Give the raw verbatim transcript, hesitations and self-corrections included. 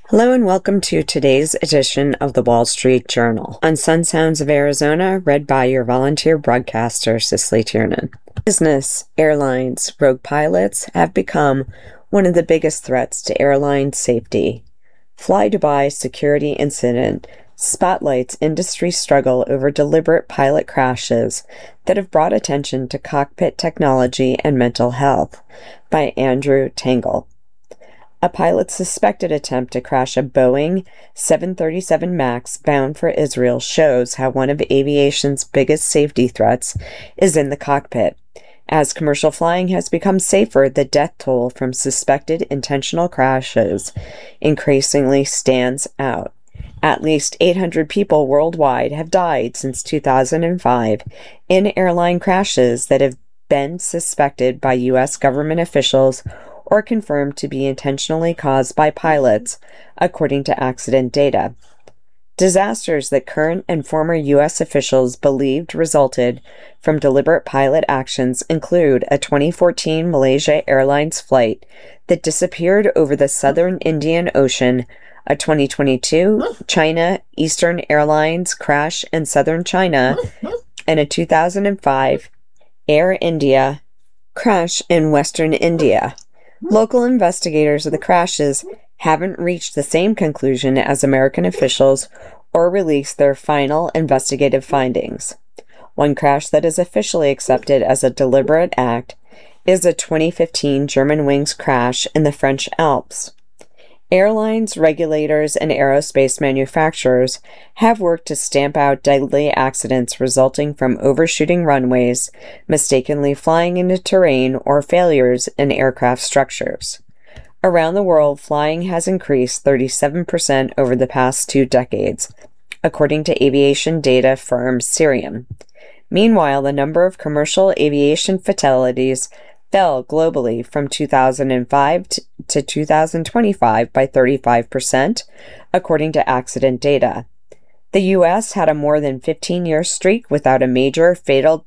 Hello and welcome to today's edition of the Wall Street Journal on Sun Sounds of Arizona, read by your volunteer broadcaster, Cicely Tiernan. Business, airlines, rogue pilots have become one of the biggest threats to airline safety. Fly Dubai security incident spotlights industry struggle over deliberate pilot crashes that have brought attention to cockpit technology and mental health by Andrew Tangle. A pilot's suspected attempt to crash a Boeing seven thirty-seven MAX bound for Israel shows how one of aviation's biggest safety threats is in the cockpit. As commercial flying has become safer, the death toll from suspected intentional crashes increasingly stands out. At least eight hundred people worldwide have died since two thousand five in airline crashes that have been suspected by U S government officials or confirmed to be intentionally caused by pilots, according to accident data. Disasters that current and former U S officials believed resulted from deliberate pilot actions include a twenty fourteen Malaysia Airlines flight that disappeared over the southern Indian Ocean, a twenty twenty-two China Eastern Airlines crash in southern China, and a two thousand five Air India crash in western India. Local investigators of the crashes haven't reached the same conclusion as American officials or released their final investigative findings. One crash that is officially accepted as a deliberate act is a twenty fifteen Germanwings crash in the French Alps. Airlines, regulators, and aerospace manufacturers have worked to stamp out deadly accidents resulting from overshooting runways, mistakenly flying into terrain, or failures in aircraft structures. Around the world, flying has increased thirty-seven percent over the past two decades, according to aviation data firm Cirium. Meanwhile, the number of commercial aviation fatalities fell globally from two thousand five to two thousand twenty-five by thirty-five percent, according to accident data. The U S had a more than fifteen-year streak without a major fatal